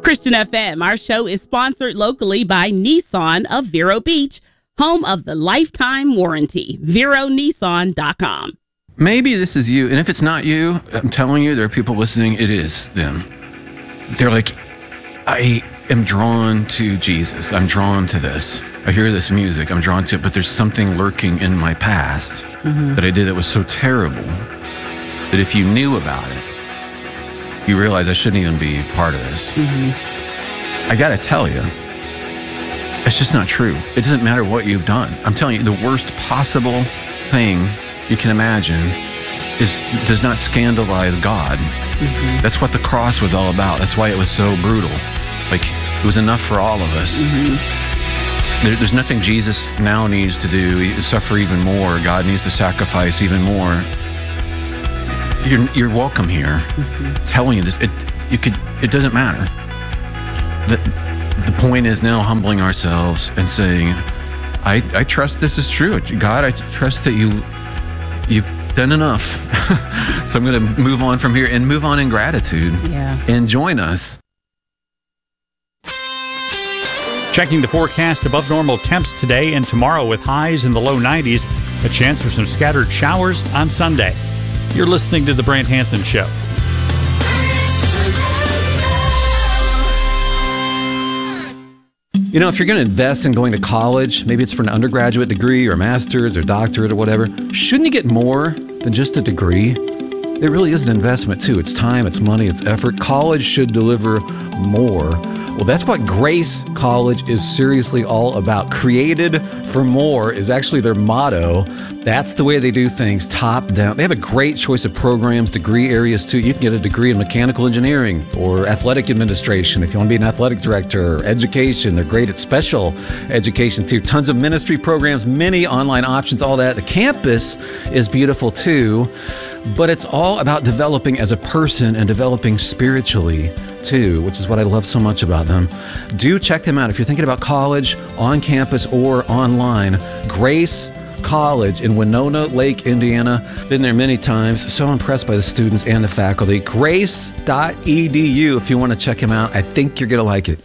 Christian FM, our show is sponsored locally by Nissan of Vero Beach, home of the lifetime warranty. VeroNissan.com. Maybe this is you, and if it's not you, I'm telling you, there are people listening, it is them. They're like, I am drawn to Jesus. I'm drawn to this. I hear this music. I'm drawn to it, but there's something lurking in my past that I did that was so terrible that if you knew about it, you realize I shouldn't even be part of this. I gotta tell you, it's just not true. It doesn't matter what you've done. I'm telling you, the worst possible thing you can imagine does not scandalize God. That's what the cross was all about. That's why it was so brutal. Like, it was enough for all of us. There's nothing Jesus now needs to do, suffer even more. God needs to sacrifice even more. You're welcome here. Telling you this, it doesn't matter. The point is now humbling ourselves and saying, I trust this is true. God, I trust that you've done enough. So I'm going to move on from here and move on in gratitude. And join us. Checking the forecast, above normal temps today and tomorrow with highs in the low 90s. A chance for some scattered showers on Sunday. You're listening to The Brant Hansen Show. You know, if you're going to invest in going to college, maybe it's for an undergraduate degree or a master's or doctorate or whatever, shouldn't you get more than just a degree? It really is an investment, too. It's time, it's money, it's effort. College should deliver more. Well, that's what Grace College is seriously all about. Created for more is actually their motto. That's the way they do things, top down. They have a great choice of programs, degree areas, too. You can get a degree in mechanical engineering or athletic administration if you want to be an athletic director, or education. They're great at special education, too. Tons of ministry programs, many online options, all that. The campus is beautiful, too. But it's all about developing as a person and developing spiritually, too, which is what I love so much about them. Do check them out. If you're thinking about college, on campus or online, Grace College in Winona Lake, Indiana. Been there many times. So impressed by the students and the faculty. Grace.edu if you want to check them out. I think you're going to like it.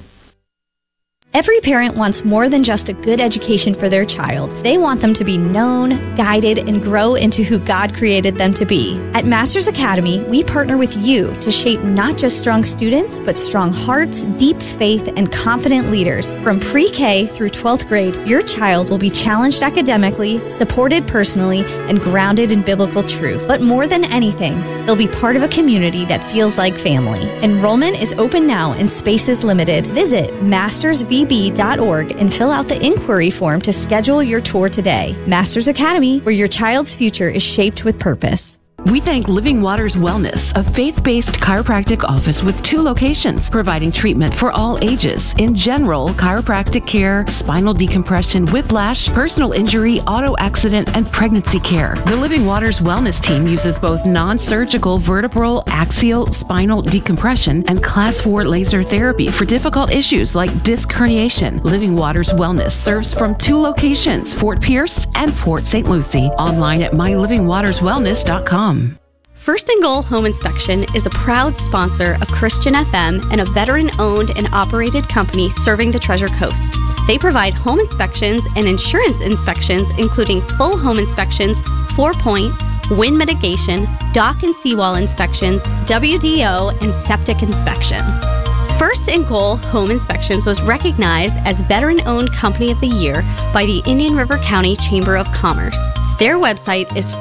Every parent wants more than just a good education for their child. They want them to be known, guided, and grow into who God created them to be. At Masters Academy, we partner with you to shape not just strong students, but strong hearts, deep faith, and confident leaders. From pre-K through 12th grade, your child will be challenged academically, supported personally, and grounded in biblical truth. But more than anything, they'll be part of a community that feels like family. Enrollment is open now and space is limited. Visit mastersvb.org and fill out the inquiry form to schedule your tour today. Masters Academy, where your child's future is shaped with purpose. We thank Living Waters Wellness, a faith-based chiropractic office with 2 locations, providing treatment for all ages in general, chiropractic care, spinal decompression, whiplash, personal injury, auto accident, and pregnancy care. The Living Waters Wellness team uses both non-surgical vertebral, axial, spinal decompression, and Class 4 laser therapy for difficult issues like disc herniation. Living Waters Wellness serves from 2 locations, Fort Pierce and Port St. Lucie. Online at mylivingwaterswellness.com. First and Goal Home Inspection is a proud sponsor of Christian FM and a veteran-owned and operated company serving the Treasure Coast. They provide home inspections and insurance inspections, including full home inspections, 4-point, wind mitigation, dock and seawall inspections, WDO, and septic inspections. First and Goal Home Inspections was recognized as Veteran-Owned Company of the Year by the Indian River County Chamber of Commerce. Their website is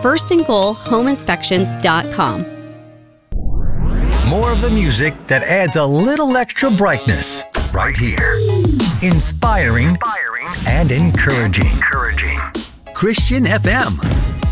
firstandgoalhomeinspections.com. More of the music that adds a little extra brightness right here. Inspiring and encouraging. Christian FM.